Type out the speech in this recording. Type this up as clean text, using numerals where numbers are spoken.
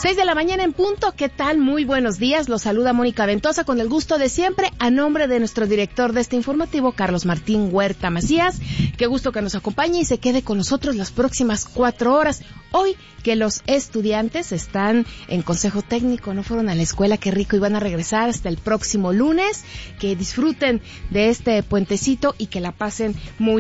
6 de la mañana en punto. ¿Qué tal? Muy buenos días. Los saluda Mónica Ventosa con el gusto de siempre a nombre de nuestro director de este informativo, Carlos Martín Huerta Macías. Qué gusto que nos acompañe y se quede con nosotros las próximas 4 horas. Hoy que los estudiantes están en consejo técnico, no fueron a la escuela, qué rico, y van a regresar hasta el próximo lunes. Que disfruten de este puentecito y que la pasen muy